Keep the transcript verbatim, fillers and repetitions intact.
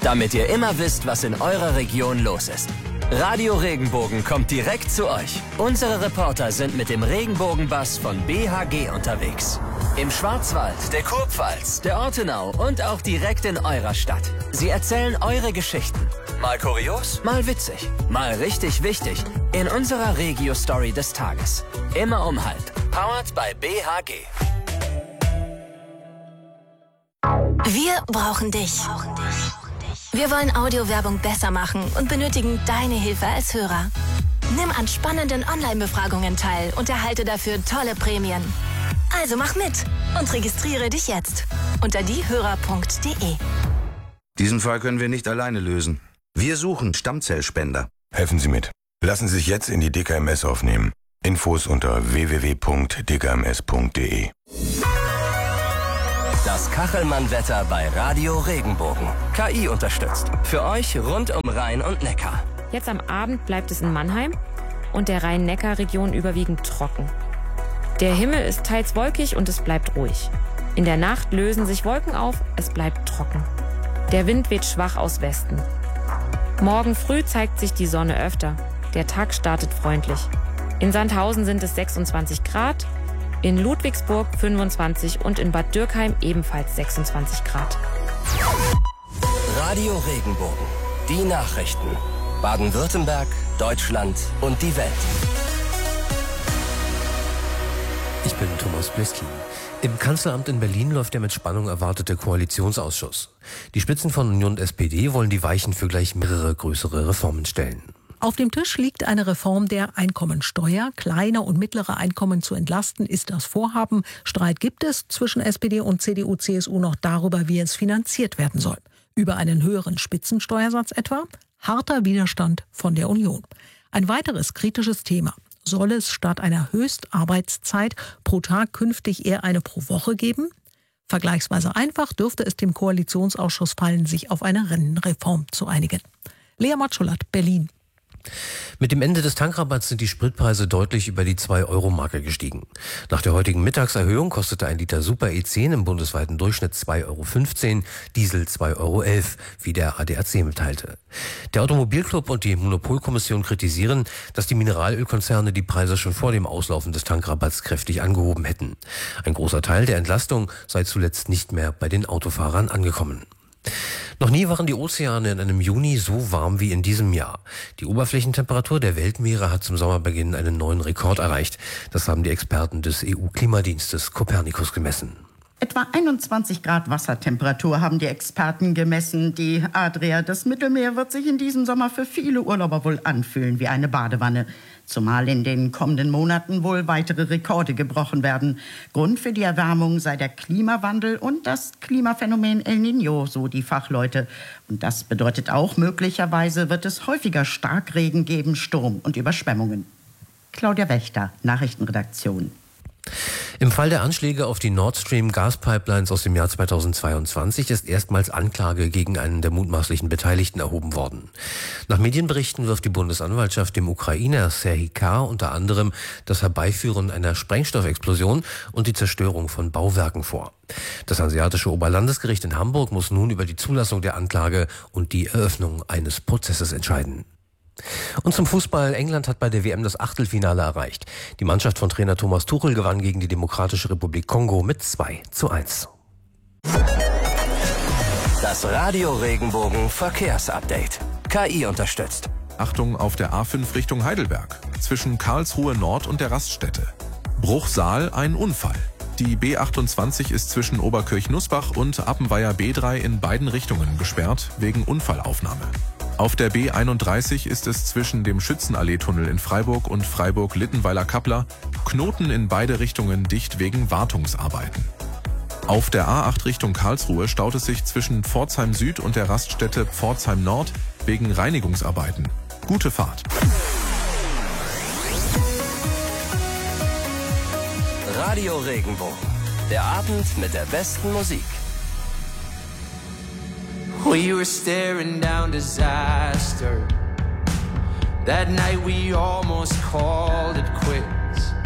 damit ihr immer wisst, was in eurer Region los ist. Radio Regenbogen kommt direkt zu euch. Unsere Reporter sind mit dem Regenbogenbus von B H G unterwegs. Im Schwarzwald, der Kurpfalz, der Ortenau und auch direkt in eurer Stadt. Sie erzählen eure Geschichten. Mal kurios, mal witzig, mal richtig wichtig. In unserer Regio-Story des Tages. Immer um halb. Powered by B H G. Wir brauchen dich. Wir wollen Audiowerbung besser machen und benötigen deine Hilfe als Hörer. Nimm an spannenden Online-Befragungen teil und erhalte dafür tolle Prämien. Also mach mit und registriere dich jetzt unter diehörer punkt de. Diesen Fall können wir nicht alleine lösen. Wir suchen Stammzellspender. Helfen Sie mit. Lassen Sie sich jetzt in die D K M S aufnehmen. Infos unter w w w punkt d k m s punkt de. Das Kachelmann-Wetter bei Radio Regenbogen. K I unterstützt. Für euch rund um Rhein und Neckar. Jetzt am Abend bleibt es in Mannheim und der Rhein-Neckar-Region überwiegend trocken. Der Himmel ist teils wolkig und es bleibt ruhig. In der Nacht lösen sich Wolken auf, es bleibt trocken. Der Wind weht schwach aus Westen. Morgen früh zeigt sich die Sonne öfter. Der Tag startet freundlich. In Sandhausen sind es sechsundzwanzig Grad, in Ludwigsburg fünfundzwanzig und in Bad Dürkheim ebenfalls sechsundzwanzig Grad. Radio Regenbogen. Die Nachrichten. Baden-Württemberg, Deutschland und die Welt. Ich bin Thomas Bliskin. Im Kanzleramt in Berlin läuft der mit Spannung erwartete Koalitionsausschuss. Die Spitzen von Union und S P D wollen die Weichen für gleich mehrere größere Reformen stellen. Auf dem Tisch liegt eine Reform der Einkommensteuer. Kleine und mittlere Einkommen zu entlasten ist das Vorhaben. Streit gibt es zwischen S P D und C D U C S U noch darüber, wie es finanziert werden soll. Über einen höheren Spitzensteuersatz etwa? Harter Widerstand von der Union. Ein weiteres kritisches Thema. Soll es statt einer Höchstarbeitszeit pro Tag künftig eher eine pro Woche geben? Vergleichsweise einfach dürfte es dem Koalitionsausschuss fallen, sich auf eine Rentenreform zu einigen. Lea Matschulat, Berlin. Mit dem Ende des Tankrabatts sind die Spritpreise deutlich über die zwei Euro Marke gestiegen. Nach der heutigen Mittagserhöhung kostete ein Liter Super E zehn im bundesweiten Durchschnitt zwei Euro fünfzehn, Diesel zwei Euro elf, wie der A D A C mitteilte. Der Automobilclub und die Monopolkommission kritisieren, dass die Mineralölkonzerne die Preise schon vor dem Auslaufen des Tankrabatts kräftig angehoben hätten. Ein großer Teil der Entlastung sei zuletzt nicht mehr bei den Autofahrern angekommen. Noch nie waren die Ozeane in einem Juni so warm wie in diesem Jahr. Die Oberflächentemperatur der Weltmeere hat zum Sommerbeginn einen neuen Rekord erreicht. Das haben die Experten des E U-Klimadienstes Copernicus gemessen. Etwa einundzwanzig Grad Wassertemperatur haben die Experten gemessen. Die Adria, das Mittelmeer, wird sich in diesem Sommer für viele Urlauber wohl anfühlen wie eine Badewanne. Zumal in den kommenden Monaten wohl weitere Rekorde gebrochen werden. Grund für die Erwärmung sei der Klimawandel und das Klimaphänomen El Niño, so die Fachleute. Und das bedeutet auch, möglicherweise wird es häufiger Starkregen geben, Sturm und Überschwemmungen. Claudia Wächter, Nachrichtenredaktion. Im Fall der Anschläge auf die Nord Stream Gaspipelines aus dem Jahr zweitausendzweiundzwanzig ist erstmals Anklage gegen einen der mutmaßlichen Beteiligten erhoben worden. Nach Medienberichten wirft die Bundesanwaltschaft dem Ukrainer Serhii K. unter anderem das Herbeiführen einer Sprengstoffexplosion und die Zerstörung von Bauwerken vor. Das Hanseatische Oberlandesgericht in Hamburg muss nun über die Zulassung der Anklage und die Eröffnung eines Prozesses entscheiden. Und zum Fußball. England hat bei der W M das Achtelfinale erreicht. Die Mannschaft von Trainer Thomas Tuchel gewann gegen die Demokratische Republik Kongo mit zwei zu eins. Das Radio Regenbogen Verkehrsupdate. K I unterstützt. Achtung auf der A fünf Richtung Heidelberg. Zwischen Karlsruhe Nord und der Raststätte. Bruchsal ein Unfall. Die B achtundzwanzig ist zwischen Oberkirch-Nussbach und Appenweier B drei in beiden Richtungen gesperrt wegen Unfallaufnahme. Auf der B einunddreißig ist es zwischen dem Schützenallee-Tunnel in Freiburg und Freiburg-Littenweiler-Kappler Knoten in beide Richtungen dicht wegen Wartungsarbeiten. Auf der A acht Richtung Karlsruhe staut es sich zwischen Pforzheim Süd und der Raststätte Pforzheim Nord wegen Reinigungsarbeiten. Gute Fahrt. Radio Regenbogen. Der Abend mit der besten Musik. We were staring down disaster. That night we almost called it quits.